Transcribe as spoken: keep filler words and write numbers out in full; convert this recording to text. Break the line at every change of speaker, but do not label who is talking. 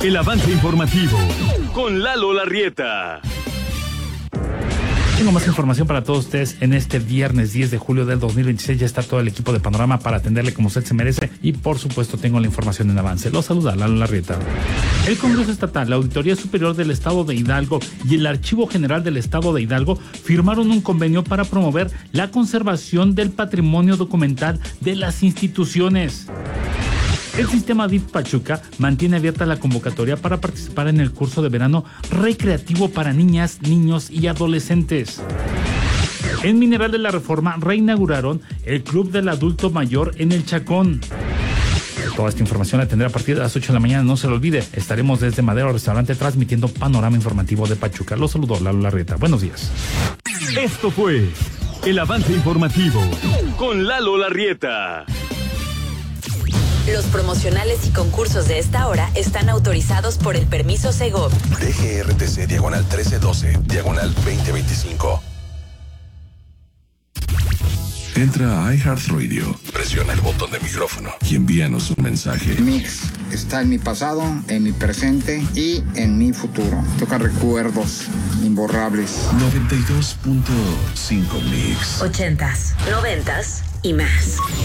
El avance informativo con Lalo Larrieta.
Tengo más información para todos ustedes en este viernes diez de julio del dos mil veintiséis. Ya está todo el equipo de Panorama para atenderle como usted se merece y por supuesto tengo la información en avance. Los saluda Lalo Larrieta. El Congreso Estatal, la Auditoría Superior del Estado de Hidalgo y el Archivo General del Estado de Hidalgo firmaron un convenio para promover la conservación del patrimonio documental de las instituciones. El sistema D I F Pachuca mantiene abierta la convocatoria para participar en el curso de verano recreativo para niñas, niños y adolescentes. En Mineral de la Reforma reinauguraron el Club del Adulto Mayor en El Chacón. Toda esta información la tendré a partir de las ocho de la mañana, no se lo olvide. Estaremos desde Madero Restaurante transmitiendo Panorama Informativo de Pachuca. Los saludó Lalo Larrieta. Buenos días.
Esto fue el avance informativo con Lalo Larrieta.
Los promocionales y concursos de esta hora están autorizados por el permiso Segov.
D G R T C diagonal trece doce, diagonal veinte veinticinco. Entra a iHeartRadio, presiona el botón de micrófono y envíanos un mensaje.
Mix está en mi pasado, en mi presente y en mi futuro. Toca recuerdos imborrables.
noventa y dos punto cinco Mix.
Ochentas, noventas y más.